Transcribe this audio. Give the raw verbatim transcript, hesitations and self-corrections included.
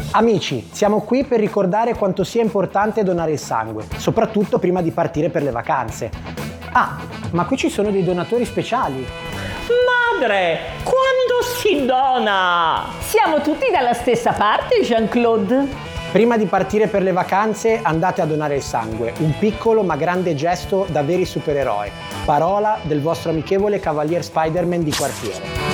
Amici, siamo qui per ricordare quanto sia importante donare il sangue, soprattutto prima di partire per le vacanze. Ah, ma qui ci sono dei donatori speciali. Madre, quando si dona? Siamo tutti dalla stessa parte, Jean-Claude. Prima di partire per le vacanze andate a donare il sangue, un piccolo ma grande gesto da veri supereroi. Parola del vostro amichevole Cavalier Spider-Man di quartiere.